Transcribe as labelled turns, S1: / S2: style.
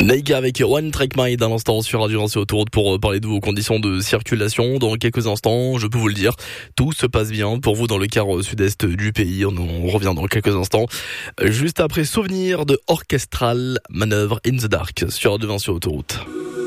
S1: Naïka avec One Track Mind à l'instant sur Radio Vinci Autoroute pour parler de vos conditions de circulation. Dans quelques instants, je peux vous le dire, tout se passe bien pour vous dans le quart sud-est du pays. On revient dans quelques instants. Juste après Souvenir de Orchestral, Manœuvre in the Dark sur Radio Vinci Autoroute.